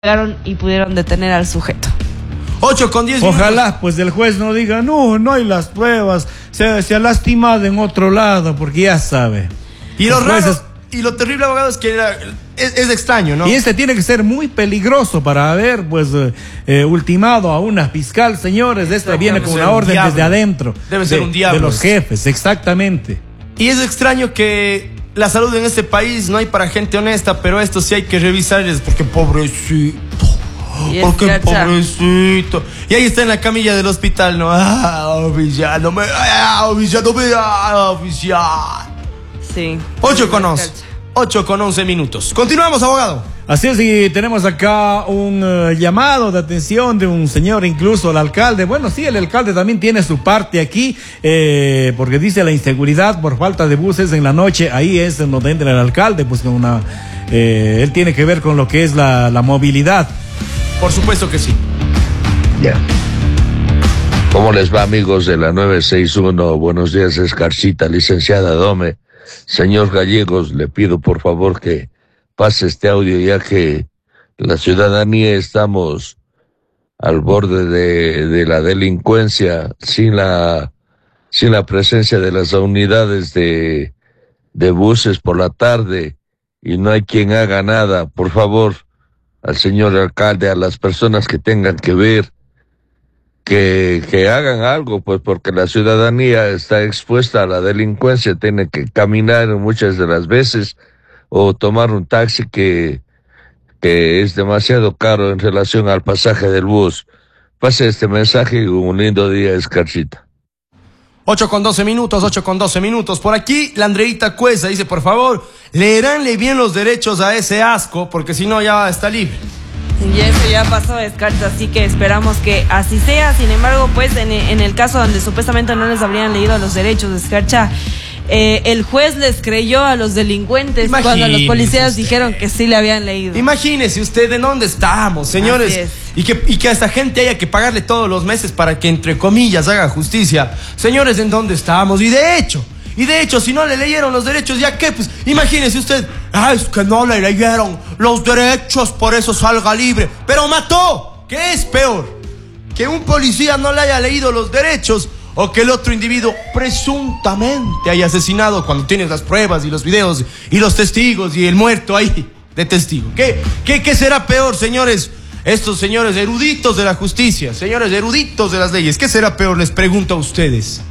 llegaron y pudieron detener al sujeto. 8:10. Ojalá pues el juez no diga, no hay las pruebas, se ha lastimado en otro lado, porque ya sabe. Y lo raro y lo terrible, abogado, es que es extraño, ¿no? Y tiene que ser muy peligroso para haber pues ultimado a una fiscal, señores. Esta viene con una orden desde adentro. Debe ser un diablo. De los jefes, exactamente. Y es extraño que la salud en este país no hay para gente honesta, pero esto sí hay que revisarles, porque pobrecito. Porque pobrecito. Y ahí está en la camilla del hospital, ¿no? Oficial. Sí. 8:11 minutos. Continuamos, abogado. Así es, y tenemos acá un llamado de atención de un señor, incluso el alcalde. Bueno, sí, el alcalde también tiene su parte aquí, porque dice la inseguridad por falta de buses en la noche. Ahí es en donde entra el alcalde, pues con él tiene que ver con lo que es la movilidad. Por supuesto que sí. Ya. ¿Cómo les va, amigos de la 961? Buenos días, Escarcita, licenciada Dome. Señor Gallegos, le pido por favor que pase este audio, ya que la ciudadanía estamos al borde de la delincuencia, sin la presencia de las unidades de buses por la tarde, y no hay quien haga nada. Por favor, al señor alcalde, a las personas que tengan que ver, que hagan algo, pues, porque la ciudadanía está expuesta a la delincuencia, tiene que caminar muchas de las veces o tomar un taxi que es demasiado caro en relación al pasaje del bus. Pase este mensaje y un lindo día, Escarcita. 8:12 minutos. Por aquí, la Andreita Cuesa dice, por favor, leeránle bien los derechos a ese asco, porque si no ya está libre. Y eso ya pasó, Escarcha, así que esperamos que así sea. Sin embargo, pues en el caso donde supuestamente no les habrían leído los derechos, Escarcha, el juez les creyó a los delincuentes cuando los policías dijeron que sí le habían leído. Imagínese usted en dónde estamos, señores. Y que a esta gente haya que pagarle todos los meses para que, entre comillas, haga justicia. Señores, ¿en dónde estamos? Y de hecho, si no le leyeron los derechos, ¿ya qué? Pues imagínese usted, es que no le leyeron los derechos, por eso salga libre. Pero mató. ¿Qué es peor? Que un policía no le haya leído los derechos, o que el otro individuo presuntamente haya asesinado, cuando tienes las pruebas y los videos y los testigos y el muerto ahí de testigo. ¿Qué será peor, señores? Estos señores eruditos de la justicia, señores eruditos de las leyes, ¿qué será peor? Les pregunto a ustedes.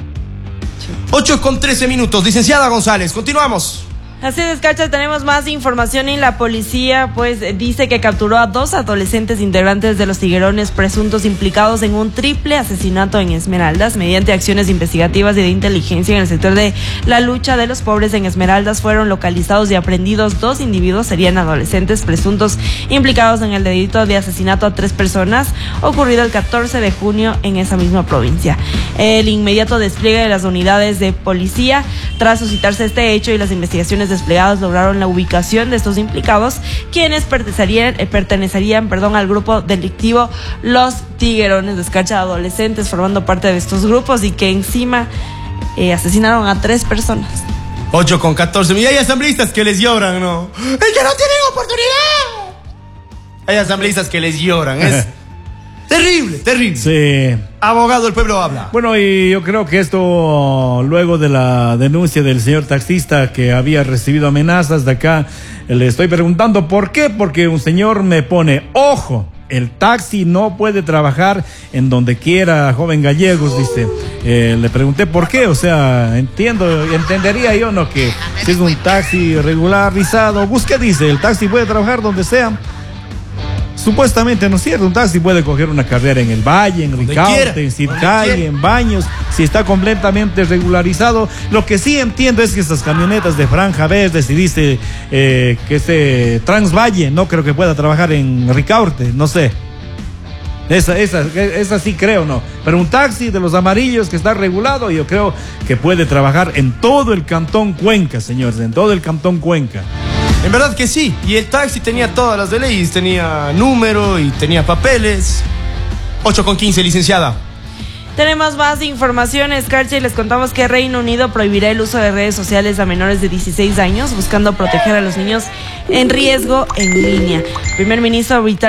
8:13 minutos, licenciada González, continuamos. Así es, Escarcha, tenemos más información y la policía pues dice que capturó a 2 adolescentes integrantes de los Tiguerones presuntos implicados en un triple asesinato en Esmeraldas. Mediante acciones investigativas y de inteligencia en el sector de la lucha de los pobres en Esmeraldas fueron localizados y aprehendidos 2 individuos, serían adolescentes presuntos implicados en el delito de asesinato a 3 personas ocurrido el 14 de junio en esa misma provincia. El inmediato despliegue de las unidades de policía tras suscitarse este hecho y las investigaciones desplegadas lograron la ubicación de estos implicados, quienes pertenecerían al grupo delictivo Los Tiguerones, de Escarcha, adolescentes formando parte de estos grupos y que encima asesinaron a 3 personas. 8:14. Y hay asambleístas que les lloran, ¿no? ¡Es que no tienen oportunidad! Hay asambleístas que les lloran, es terrible. Sí. Abogado, el pueblo habla. Bueno, y yo creo que esto, luego de la denuncia del señor taxista que había recibido amenazas de acá, le estoy preguntando por qué, porque un señor me pone, ojo, el taxi no puede trabajar en donde quiera, joven Gallegos, dice. Le pregunté por qué, o sea, entendería yo, ¿no? Que si es un taxi regularizado, busque, dice, el taxi puede trabajar donde sea. Supuestamente no es cierto, un taxi puede coger una carrera en el Valle, en Ricaurte, en Circay, en Baños, si está completamente regularizado. Lo que sí entiendo es que estas camionetas de franja verde, si dice que Transvalle, no creo que pueda trabajar en Ricaurte, no sé. Esa sí creo, no. Pero un taxi de los amarillos que está regulado, yo creo que puede trabajar en todo el cantón Cuenca, señores, en todo el cantón Cuenca. En verdad que sí, y el taxi tenía todas las de leyes, tenía número y tenía papeles. 8:15, licenciada. Tenemos más información, Escarcha, y les contamos que Reino Unido prohibirá el uso de redes sociales a menores de 16 años, buscando proteger a los niños en riesgo en línea. El primer ministro británico